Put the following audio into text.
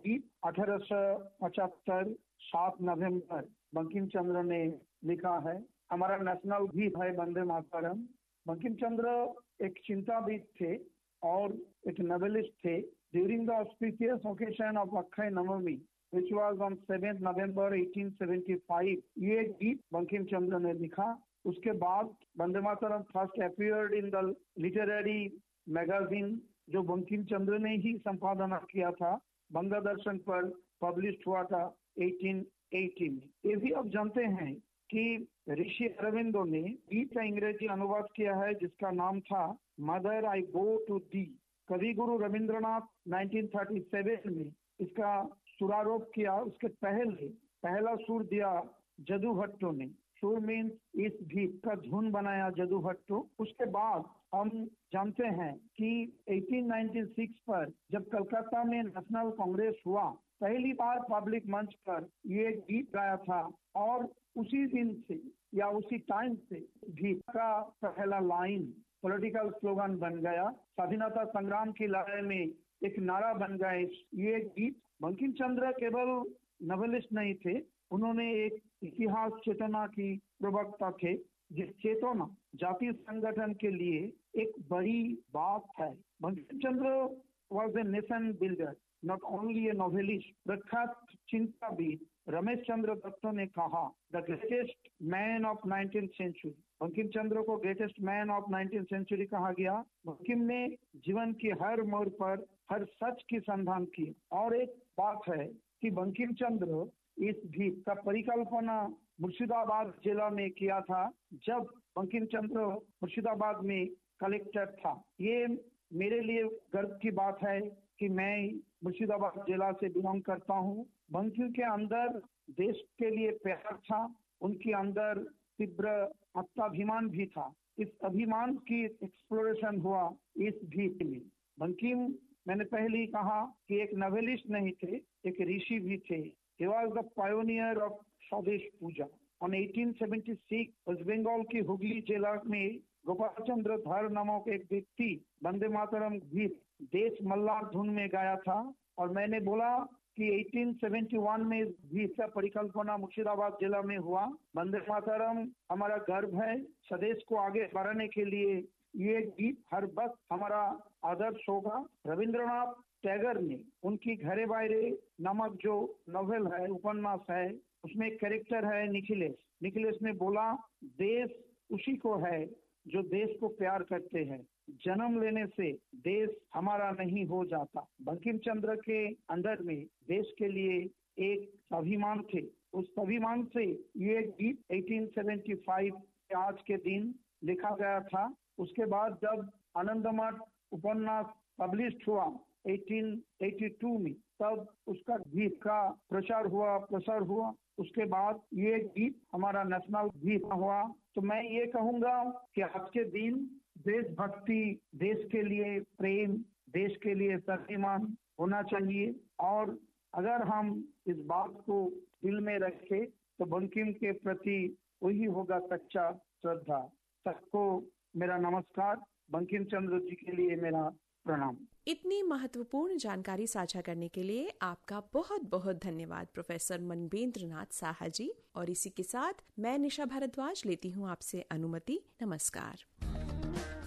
गीत 1875 7 नवंबर बंकिम चंद्र ने लिखा है। हमारा नेशनल गीत है वंदे मातरम। बंकिम चंद्र एक चिंताविद थे और एक नॉवेलिस्ट थे। During the auspicious occasion of Akshay Navami which was on 7th November 1875, ये गीत बंकिम चंद्र ने लिखा। उसके बाद Vande Mataram first appeared in the literary magazine, जो बंकिम चंद्र ने ही संपादना किया था, बंगा दर्शन पर पब्लिश हुआ था 1880 में। ये भी आप जानते हैं कि ऋषि अरविंदो ने गीत का अंग्रेजी अनुवाद किया है जिसका नाम था mother I go to the. कवि गुरु रविंद्रनाथ 1937 में इसका सुरारोप किया। उसके पहला सुर दिया जदू भट्टो ने। सुर मीन्स इस गीत का धुन बनाया जदू भट्टो। उसके बाद हम जानते हैं कि 1896 पर जब कलकत्ता में नेशनल कांग्रेस हुआ, पहली बार पब्लिक मंच पर ये गीत गाया था और उसी दिन से या उसी टाइम से गीत का पहला लाइन पॉलिटिकल स्लोगन बन गया। स्वाधीनता संग्राम की लड़ाई में एक नारा बन गया ये गीत। बंकिम चंद्र केवल नॉवेलिस्ट नहीं थे, उन्होंने एक इतिहास चेतना की प्रवक्ता थे। जिस चेतना जातीय संगठन के लिए एक बड़ी बात है। Bankim Chandra was a nation builder, not only A novelist. प्रख्यात चिंताविद रमेश चंद्र दत्त ने कहा the greatest man of 19th century. Bankim Chandra को greatest man of 19th century कहा गया। बंकिम ने जीवन के हर मोड़ पर हर सच की संधान की। और एक बात है कि बंकिम चंद्र इस गीत का परिकल्पना मुर्शिदाबाद जिला में किया था जब बंकिम चंद्र मुर्शिदाबाद में कलेक्टर था। ये मेरे लिए गर्व की बात है कि मैं मुर्शिदाबाद जिला से बिलोंग करता हूँ। बंकिम के अंदर देश के लिए प्यार था, उनके अंदर तीव्र आत्माभिमान भी था। इस अभिमान की एक्सप्लोरेशन हुआ इस गीत में। बंकिम, मैंने पहले ही कहा कि एक नॉवेलिस्ट नहीं थे, एक ऋषि भी थे। He was the pioneer of स्वदेश पूजा। On 1876 वेस्ट बंगाल की हुगली जिला में गोपाल चंद्र धर नामक एक व्यक्ति वंदे मातरम गीत देश मल्लार धुन में गाया था। और मैंने बोला कि 1871 में इस गीत का परिकल्पना मुर्शिदाबाद जिला में हुआ। वंदे मातरम हमारा गर्व है। स्वदेश को आगे बढ़ाने के लिए ये गीत हर वक्त हमारा आदर्श होगा। रविंद्रनाथ टैगोर ने उनकी घरे बायरे नामक जो नोवेल है, उपन्यास है, उसमें एक कैरेक्टर है निखिलेश। निखिलेश ने बोला देश उसी को है जो देश को प्यार करते हैं। जन्म लेने से देश हमारा नहीं हो जाता। बंकिम चंद्र के अंदर में देश के लिए एक स्वाभिमान थे। उस स्वाभिमान से ये गीत 1875 के आज के दिन लिखा गया था। उसके बाद जब आनंदमठ उपन्यास पब्लिश हुआ 1882 में, तब उसका गीत का प्रसार हुआ। उसके बाद ये गीत हमारा नेशनल गीत हुआ। तो मैं ये कहूंगा कि आज के दिन देशभक्ति, देश के लिए प्रेम, देश के लिए स्वाभिमान होना चाहिए। और अगर हम इस बात को दिल में रखें तो बंकिम के प्रति वही होगा सच्चा श्रद्धा। सबको मेरा नमस्कार। बंकिम चंद्र जी के लिए मेरा प्रणाम। इतनी महत्वपूर्ण जानकारी साझा करने के लिए आपका बहुत बहुत धन्यवाद प्रोफेसर मनवेंद्र नाथ साहा जी। और इसी के साथ मैं निशा भारद्वाज लेती हूँ आपसे अनुमति। नमस्कार।